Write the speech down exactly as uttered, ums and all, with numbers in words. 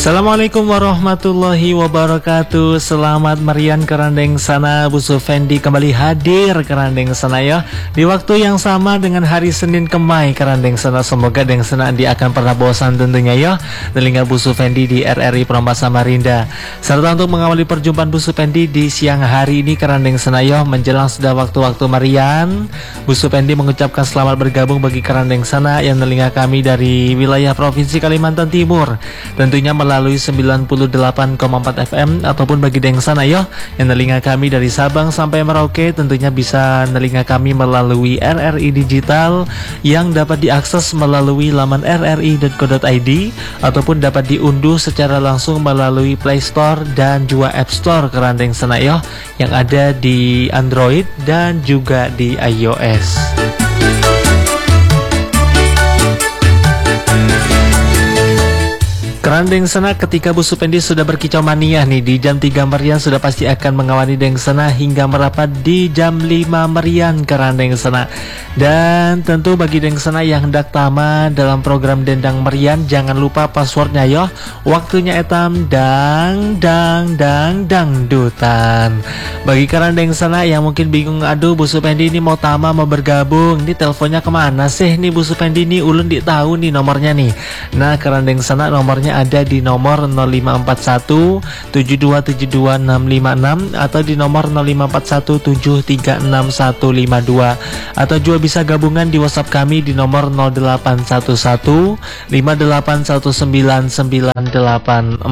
Assalamualaikum warahmatullahi wabarakatuh. Selamat merian kerandeng sana. Bu Sufendi kembali hadir kerandeng sana ya, di waktu yang sama dengan hari Senin Kemai kerandeng sana. Semoga deng sana di akan pernah bosan tentunya ya telinga Bu Sufendi di R R I Peromba Samarinda. Serta untuk mengawali perjumpaan Bu Sufendi di siang hari ini kerandeng sana ya, menjelang sudah waktu-waktu merian, Bu Sufendi mengucapkan selamat bergabung bagi kerandeng sana yang telinga kami dari wilayah Provinsi Kalimantan Timur, tentunya melalui sembilan puluh delapan koma empat F M, ataupun bagi deng sana yo yang telinga kami dari Sabang sampai Merauke, tentunya bisa telinga kami melalui R R I Digital yang dapat diakses melalui laman r r i dot co dot i d ataupun dapat diunduh secara langsung melalui Play Store dan juga App Store kerandeng sana yo yang ada di Android dan juga di iOS. Kerandeng sana, ketika Bu Supendi sudah berkicau mania nih di jam tiga merian, sudah pasti akan mengawali deng sana hingga merapat di jam lima merian kerandeng sana. Dan tentu bagi deng sana yang hendak tamat dalam program Dendang Merian, jangan lupa passwordnya yo. Waktunya etam dang dang dang dangdutan. Bagi kerandeng sana yang mungkin bingung, aduh Bu Supendi ini mau tama mau bergabung, ini teleponnya kemana sih nih Bu Supendi, ini ulun di tahu nih nomornya nih. Nah kerandeng sana nomornya ada di nomor nol lima empat satu tujuh dua tujuh dua enam lima enam atau di nomor nol lima empat satu tujuh tiga enam satu lima dua, atau juga bisa gabungan di WhatsApp kami di nomor nol delapan satu satu lima delapan satu sembilan sembilan delapan empat.